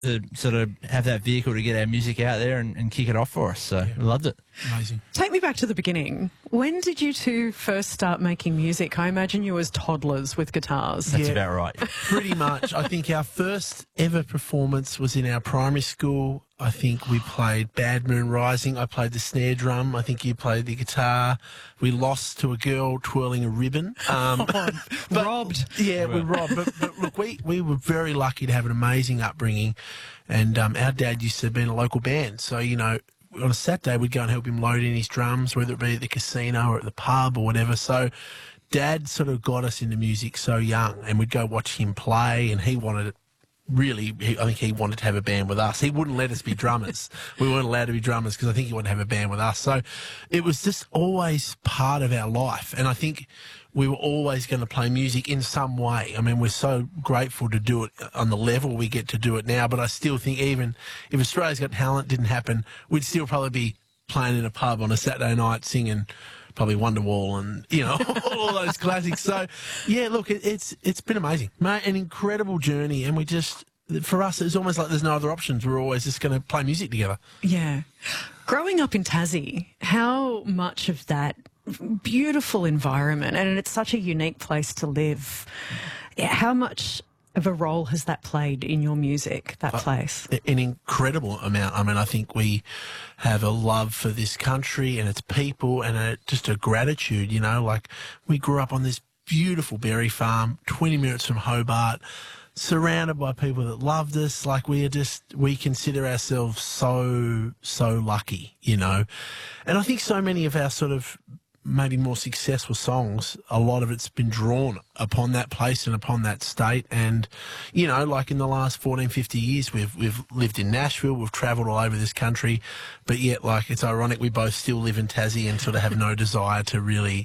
to sort of have that vehicle to get our music out there and kick it off for us. So we loved it. Amazing. Take me back to the beginning. When did you two first start making music? I imagine you as toddlers with guitars. That's about right. Pretty much. I think our first ever performance was in our primary school. I think we played Bad Moon Rising. I played the snare drum. I think you played the guitar. We lost to a girl twirling a ribbon. Robbed. Yeah, we robbed. But look, we were very lucky to have an amazing upbringing. And our dad used to be in a local band. So, you know, on a Saturday, we'd go and help him load in his drums, whether it be at the casino or at the pub or whatever. So Dad sort of got us into music so young, and we'd go watch him play, and he wanted it. Really, I think he wanted to have a band with us. He wouldn't let us be drummers. We weren't allowed to be drummers because I think he wanted to have a band with us. So it was just always part of our life. And I think we were always going to play music in some way. I mean, we're so grateful to do it on the level we get to do it now. But I still think even if Australia's Got Talent didn't happen, we'd still probably be playing in a pub on a Saturday night singing probably Wonderwall and, you know, all those classics. So, yeah, look, it's been amazing, mate, an incredible journey. And we just, for us, it's almost like there's no other options. We're always just going to play music together. Yeah. Growing up in Tassie, how much of that beautiful environment, and it's such a unique place to live, how much of a role has that played in your music, that place? An incredible amount. I mean, I think we have a love for this country and its people and just a gratitude, you know, like we grew up on this beautiful berry farm, 20 minutes from Hobart, surrounded by people that loved us. Like we consider ourselves so lucky, you know. And I think so many of our sort of maybe more successful songs, a lot of it's been drawn upon that place and upon that state. And, you know, like in the last 14, 50 years, we've lived in Nashville, we've travelled all over this country, but yet, like, it's ironic we both still live in Tassie and sort of have no desire to really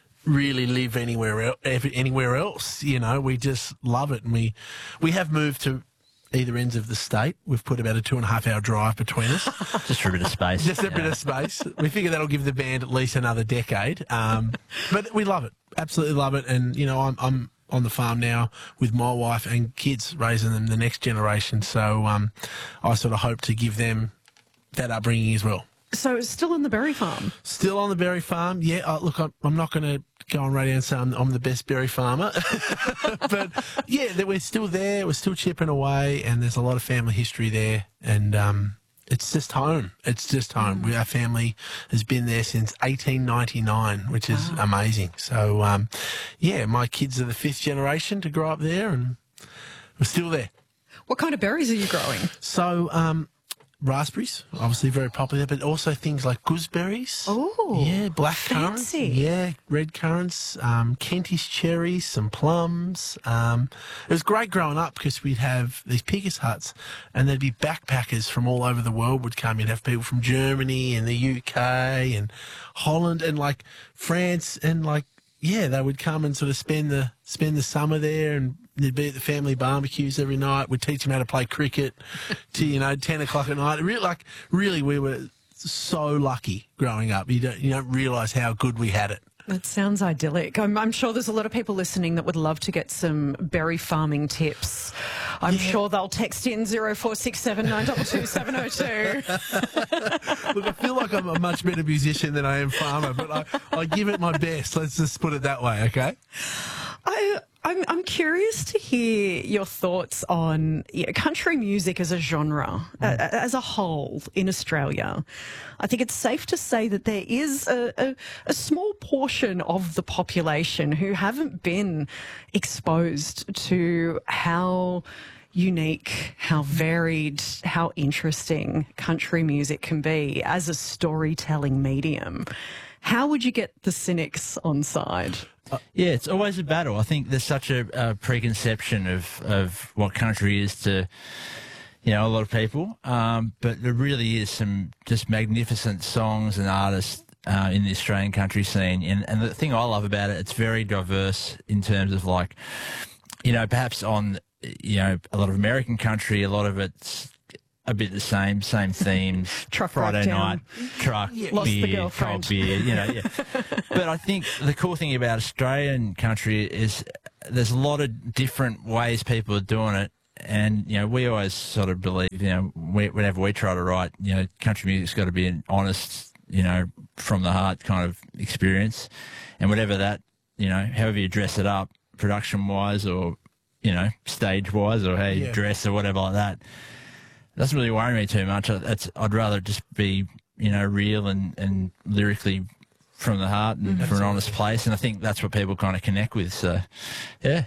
live anywhere else. You know, we just love it. And we have moved to either ends of the state. We've put about a 2.5 hour drive between us. Just for a bit of space. Just a bit of space. We figure that'll give the band at least another decade. But we love it. Absolutely love it. And, you know, I'm on the farm now with my wife and kids, raising them the next generation. So I sort of hope to give them that upbringing as well. So it's still on the berry farm? Still on the berry farm, yeah. Look, I'm not going to go on radio and say I'm the best berry farmer. But, yeah, we're still there. We're still chipping away, and there's a lot of family history there. And it's just home. It's just home. Our family has been there since 1899, which is amazing. So, yeah, my kids are the 5th generation to grow up there, and we're still there. What kind of berries are you growing? So, raspberries, obviously very popular, but also things like gooseberries. Oh, yeah, black currants. Yeah, red currants, Kentish cherries, some plums. It was great growing up because we'd have these pickers huts and there'd be backpackers from all over the world would come. You'd have people from Germany and the UK and Holland and like France and like, yeah, they would come and sort of spend the summer there, and they'd be at the family barbecues every night. We'd teach them how to play cricket to 10 o'clock at night. Really, we were so lucky growing up. You don't realise how good we had it. That sounds idyllic. I'm sure there's a lot of people listening that would love to get some berry farming tips. I'm sure they'll text in 0467 922 702. Look, I feel like I'm a much better musician than I am farmer, but I give it my best. Let's just put it that way, okay? I'm curious to hear your thoughts on country music as a genre, as a whole in Australia. I think it's safe to say that there is a small portion of the population who haven't been exposed to how unique, how varied, how interesting country music can be as a storytelling medium. How would you get the cynics on side? Yeah, it's always a battle. I think there's such a preconception of what country is to, a lot of people. But there really is some just magnificent songs and artists in the Australian country scene. And the thing I love about it, it's very diverse in terms of like, perhaps on, a lot of American country, a lot of it's a bit the same themes. Friday night, truck, beer, cold beer, But I think the cool thing about Australian country is there's a lot of different ways people are doing it, And, you know, we always sort of believe, you know, whenever we try to write, you know, country music's got to be an honest, you know, from the heart kind of experience. And whatever that, you know, however you dress it up, production-wise or, you know, stage-wise or how you dress or whatever like that, doesn't really worry me too much. I'd rather just be, you know, real and lyrically from the heart and from an honest place. And I think that's what people kind of connect with. So, yeah.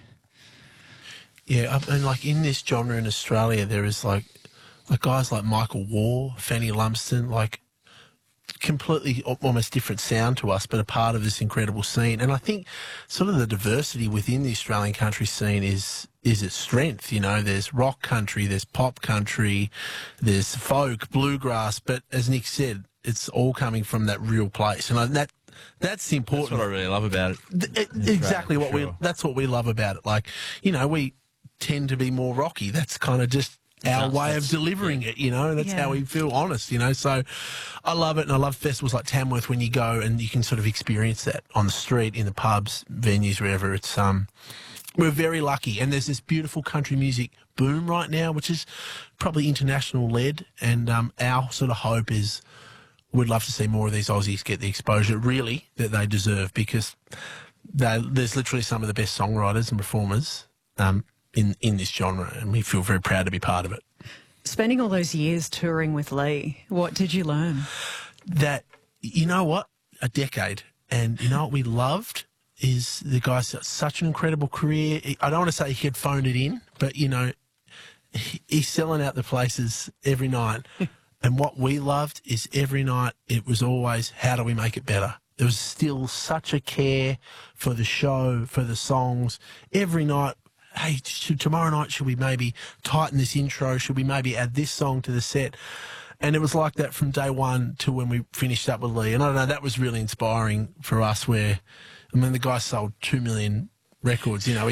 Yeah, I mean, like in this genre in Australia, there is like guys like Michael Waugh, Fanny Lumsden, like completely almost different sound to us, but a part of this incredible scene. And I think sort of the diversity within the Australian country scene is its strength. You know, there's rock country, there's pop country, there's folk, bluegrass, but as Nick said, it's all coming from that real place. And that's important. That's what I really love about it. Exactly right, sure. that's what we love about it. Like, you know, we tend to be more rocky. That's kind of just our way of delivering it, you know. That's how we feel honest, you know. So I love it, and I love festivals like Tamworth when you go and you can sort of experience that on the street, in the pubs, venues, wherever. It's we're very lucky, and there's this beautiful country music boom right now, which is probably international led, and our sort of hope is we'd love to see more of these Aussies get the exposure really that they deserve, because there's literally some of the best songwriters and performers in this genre, and we feel very proud to be part of it. Spending all those years touring with Lee, what did you learn? That, you know what, a decade. And you know what we loved is the guy's got such an incredible career. I don't want to say he could phone it in, but, you know, he's selling out the places every night. And what we loved is every night it was always, how do we make it better? There was still such a care for the show, for the songs. Every night, hey, tomorrow night, should we maybe tighten this intro? Should we maybe add this song to the set? And it was like that from day one to when we finished up with Lee. And I don't know, that was really inspiring for us, where, I mean, the guy sold 2 million records. You know,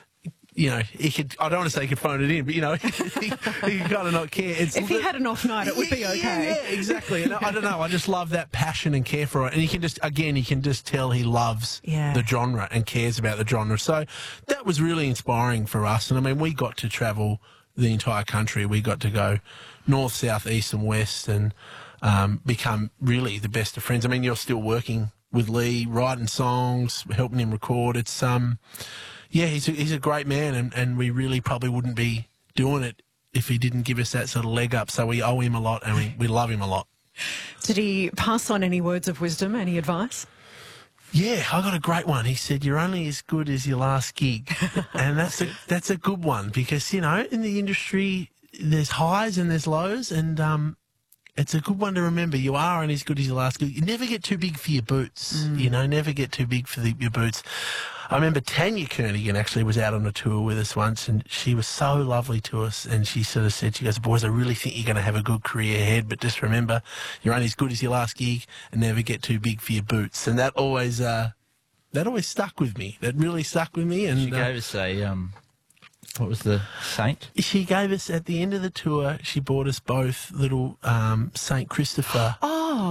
he could, I don't want to say he could phone it in, but, you know, he could kind of not care. If he had an off night, it would be okay. Yeah, exactly. And I don't know, I just love that passion and care for it. And you can just tell he loves the genre and cares about the genre. So that was really inspiring for us. And I mean, we got to travel the entire country. We got to go north, south, east and west, and become really the best of friends. I mean, you're still working with Lee, writing songs, helping him record. It's yeah, he's a great man, and we really probably wouldn't be doing it if he didn't give us that sort of leg up. So we owe him a lot, and we love him a lot. Did he pass on any words of wisdom, any advice? Yeah, I got a great one. He said, "You're only as good as your last gig," and that's a good one, because, you know, in the industry there's highs and there's lows, and it's a good one to remember. You are only as good as your last gig. You never get too big for your boots. You know, never get too big for your boots. I remember Tanya Kernaghan actually was out on a tour with us once, and she was so lovely to us, and she sort of said, she goes, "Boys, I really think you're going to have a good career ahead, but just remember, you're only as good as your last gig, and never get too big for your boots." And that always stuck with me. That really stuck with me. And she gave us a, what was the saint? She gave us, at the end of the tour, she bought us both little St. Christopher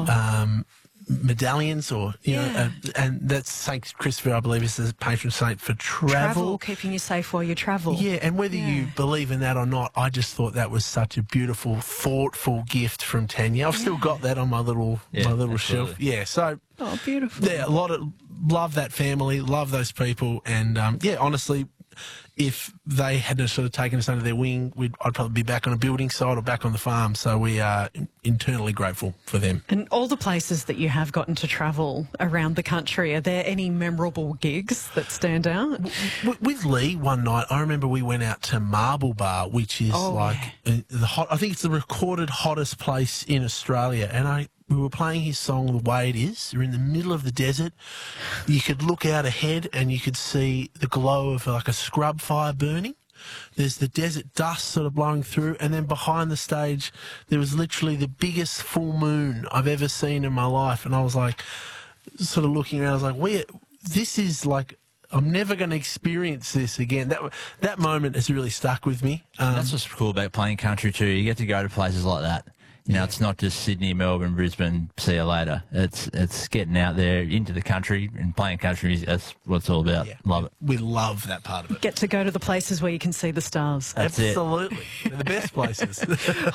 medallions, or, you know, and that's St. Christopher, I believe, is the patron saint for travel. Keeping you safe while you travel. Yeah, and whether you believe in that or not, I just thought that was such a beautiful, thoughtful gift from Tanya. I've still got that on my little shelf. Yeah, so... Oh, beautiful. Yeah, love that family, love those people, and, honestly, if they hadn't sort of taken us under their wing, I'd probably be back on a building site or back on the farm. So we are internally grateful for them. And all the places that you have gotten to travel around the country, are there any memorable gigs that stand out? With Lee, one night, I remember we went out to Marble Bar, which is I think it's the recorded hottest place in Australia. And we were playing his song, The Way It Is. We're in the middle of the desert. You could look out ahead and you could see the glow of like a scrub fire burning. There's the desert dust sort of blowing through. And then behind the stage, there was literally the biggest full moon I've ever seen in my life. And I was like, sort of looking around, I was like, this is like, I'm never going to experience this again. That moment has really stuck with me. That's what's cool about playing country too. You get to go to places like that. You know, it's not just Sydney, Melbourne, Brisbane, see you later. It's getting out there into the country and playing country music. That's what it's all about. Yeah. Love it. We love that part of it. Get to go to the places where you can see the stars. That's it. Absolutely. They're the best places.